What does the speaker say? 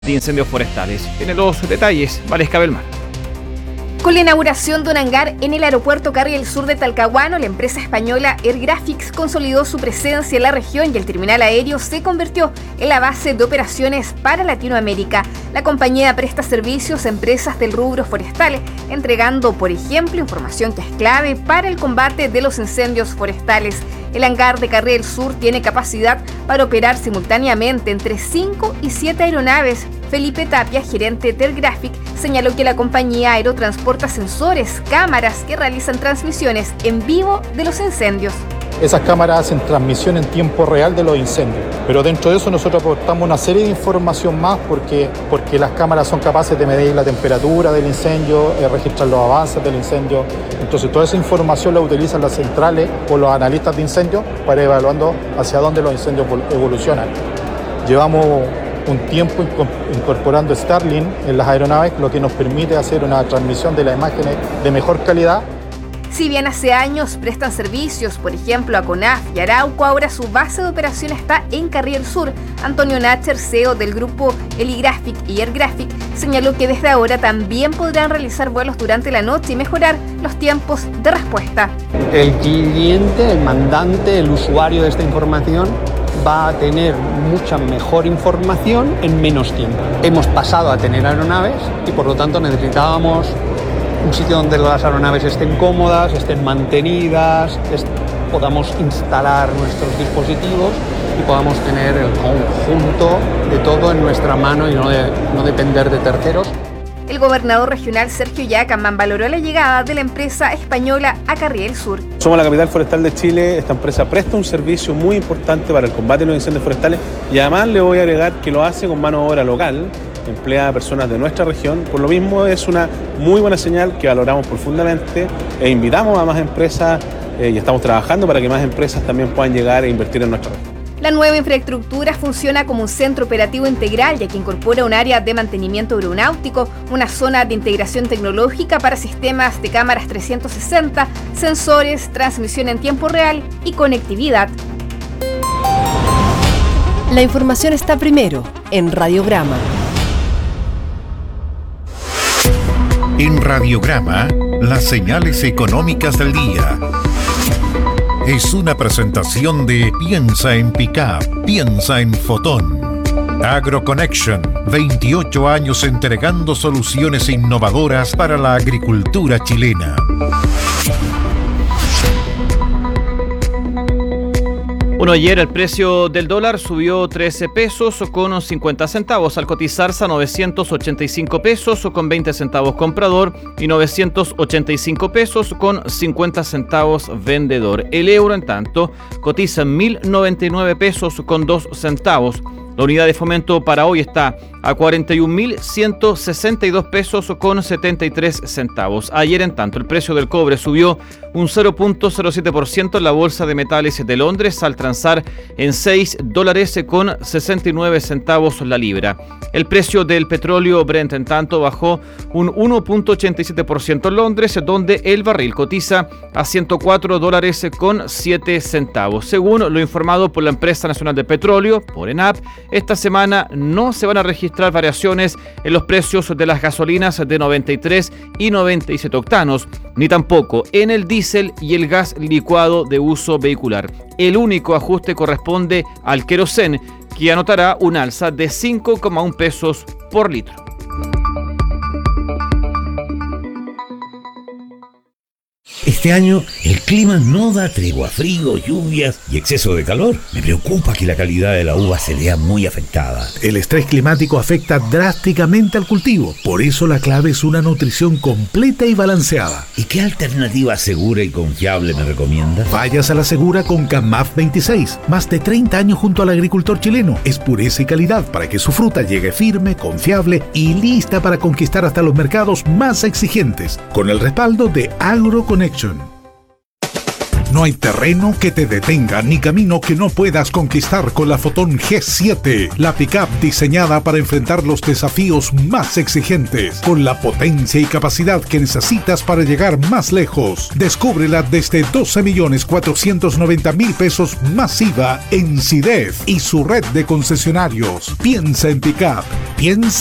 de incendios forestales. Tiene los detalles Valesca Belmar. Con la inauguración de un hangar en el aeropuerto Carriel Sur de Talcahuano, la empresa española Air Graphics consolidó su presencia en la región y el terminal aéreo se convirtió en la base de operaciones para Latinoamérica. La compañía presta servicios a empresas del rubro forestal, entregando, por ejemplo, información que es clave para el combate de los incendios forestales. El hangar de Carriel Sur tiene capacidad para operar simultáneamente entre 5 y 7 aeronaves. Felipe Tapia, gerente de Air Graphics, señaló que la compañía aerotransporta sensores, cámaras que realizan transmisiones en vivo de los incendios. Esas cámaras hacen transmisión en tiempo real de los incendios, pero dentro de eso nosotros aportamos una serie de información más porque las cámaras son capaces de medir la temperatura del incendio, registrar los avances del incendio. Entonces toda esa información la utilizan las centrales o los analistas de incendios para ir evaluando hacia dónde los incendios evolucionan. Llevamos un tiempo incorporando Starlink en las aeronaves, lo que nos permite hacer una transmisión de las imágenes de mejor calidad. Si bien hace años prestan servicios, por ejemplo, a CONAF y Arauco, ahora su base de operación está en Carriel Sur. Antonio Nacher, CEO del grupo Heligraphic y Air Graphics, señaló que desde ahora también podrán realizar vuelos durante la noche y mejorar los tiempos de respuesta. El cliente, el mandante, el usuario de esta información va a tener mucha mejor información en menos tiempo. Hemos pasado a tener aeronaves y por lo tanto necesitábamos un sitio donde las aeronaves estén cómodas, estén mantenidas, podamos instalar nuestros dispositivos y podamos tener el conjunto de todo en nuestra mano y no depender de terceros. El gobernador regional Sergio Yacamán valoró la llegada de la empresa española a Carriel Sur. Somos la capital forestal de Chile, esta empresa presta un servicio muy importante para el combate de los incendios forestales y además le voy a agregar que lo hace con mano de obra local, emplea a personas de nuestra región. Por lo mismo es una muy buena señal que valoramos profundamente e invitamos a más empresas y estamos trabajando para que más empresas también puedan llegar e invertir en nuestra región. La nueva infraestructura funciona como un centro operativo integral, ya que incorpora un área de mantenimiento aeronáutico, una zona de integración tecnológica para sistemas de cámaras 360, sensores, transmisión en tiempo real y conectividad. La información está primero en Radiograma. En Radiograma, las señales económicas del día. Es una presentación de Piensa en Pickup, piensa en Fotón. AgroConnection, 28 años entregando soluciones innovadoras para la agricultura chilena. Bueno, ayer el precio del dólar subió 13 pesos con 50 centavos al cotizarse a 985 pesos con 20 centavos comprador y 985 pesos con 50 centavos vendedor. El euro, en tanto, cotiza en 1.099 pesos con 2 centavos. La unidad de fomento para hoy está a 41.162 pesos con 73 centavos. Ayer, en tanto, el precio del cobre subió un 0.07% en la Bolsa de Metales de Londres al transar en $6 con 69 centavos la libra. El precio del petróleo Brent, en tanto, bajó un 1.87% en Londres, donde el barril cotiza a $104 con 7 centavos. Según lo informado por la Empresa Nacional de Petróleo, por ENAP, esta semana no se van a registrar variaciones en los precios de las gasolinas de 93 y 97 octanos, ni tampoco en el diésel y el gas licuado de uso vehicular. El único ajuste corresponde al querosén, que anotará un alza de 5,1 pesos por litro. Este año el clima no da tregua, frío, lluvias y exceso de calor. Me preocupa que la calidad de la uva se vea muy afectada. El estrés climático afecta drásticamente al cultivo. Por eso la clave es una nutrición completa y balanceada. ¿Y qué alternativa segura y confiable me recomienda? Vayas a la segura con CAMAF 26. Más de 30 años junto al agricultor chileno. Es pureza y calidad para que su fruta llegue firme, confiable y lista para conquistar hasta los mercados más exigentes. Con el respaldo de AgroConnection. No hay terreno que te detenga ni camino que no puedas conquistar con la Fotón G7, la pickup diseñada para enfrentar los desafíos más exigentes, con la potencia y capacidad que necesitas para llegar más lejos. Descúbrela desde 12.490.000 pesos masiva en CIDEF y su red de concesionarios. Piensa en pickup, piensa